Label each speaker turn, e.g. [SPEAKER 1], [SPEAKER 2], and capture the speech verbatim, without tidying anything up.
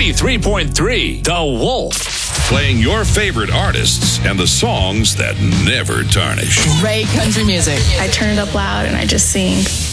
[SPEAKER 1] ninety-three point three The Wolf. Playing your favorite artists and the songs that never tarnish.
[SPEAKER 2] Great country music.
[SPEAKER 3] I turn it up loud and I just sing.